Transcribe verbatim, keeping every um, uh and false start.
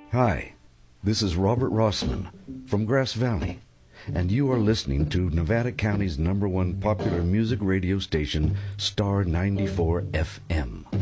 Hi, this is Robert Rossman from Grass Valley, and you are listening to Nevada County's number one popular music radio station, Star ninety-four F M.